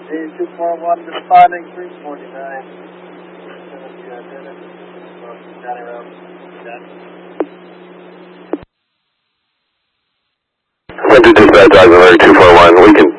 241 responding, 349. County Road. Central Dispatch, Auxiliary 241. We can